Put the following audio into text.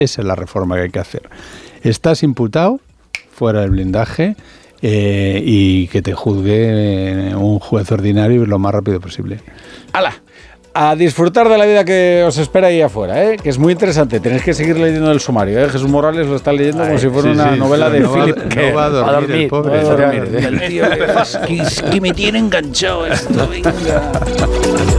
Esa es la reforma que hay que hacer. Estás imputado, fuera del blindaje, y que te juzgue un juez ordinario lo más rápido posible. ¡Hala! A disfrutar de la vida que os espera ahí afuera, que es muy interesante. Tenéis que seguir leyendo el sumario. Jesús Morales lo está leyendo como si fuera una novela de Philip K. No va a dormir, el pobre. El tío, que me tiene enganchado esto, venga.